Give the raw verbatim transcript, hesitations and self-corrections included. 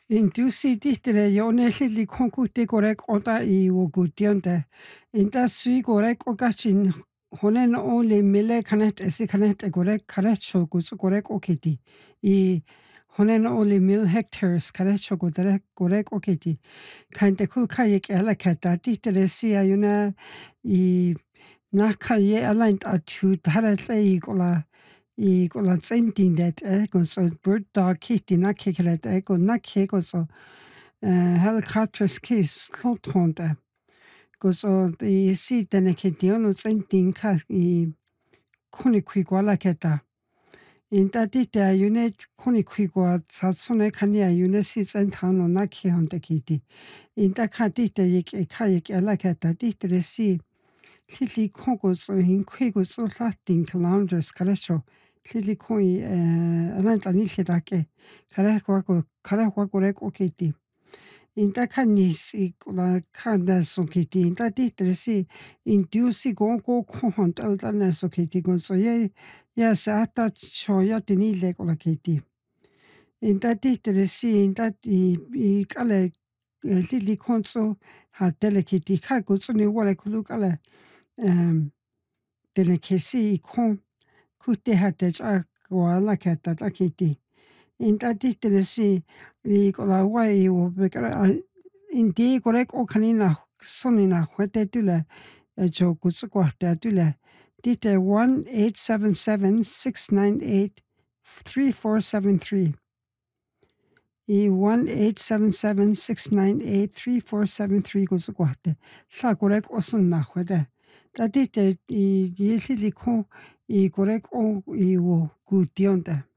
Indusi tihtere yonelli konkuti korek ota i wogutionte. Inta sui korek okachin honen only mille kanet esi kanet korek karecho gus korek okiti. I honen only mil hectares karecho godere korek okiti. Kante kulkayek ela kata tihtere si ayuna i nakaye alaint atu taratle i kola i kola tsentin det e so bird dog kiti na keklet e go na keko so helicopters kis klotronte go so i si dene ketion tsentin ka i kuni kwigwala keta inta tite ayunet kuni kwigwa satsune kania ayune si tsentano na kihonte kiti inta ka tite yek e kayek ela keta tite si Lili kongo so hin kwigo so latin kilometers karecho Lili koi rent anilke dake kare kwako kare kwako rek okiti inta kanis ikola kanda sokiti inta titresi indusi gongo kohon taltana sokiti gon so ye ya sata choya tinile kola kiti inta titresi inta i kale Lili konso ha telekiti kago so ni wala kulukala um, dele kesi kon kute hatej a wala kata takiti. Inta titele si vi kola wai o bekara indi korek o kanina sonina hwete tule e jo kutsu kwahte tule. Dite one eight seven seven six nine eight three four seven three. I one eight seven seven six nine eight three four seven three kutsu kwahte. Sa korek osun na hwete. Tadite i yesili ko i korek o i wo gutionte.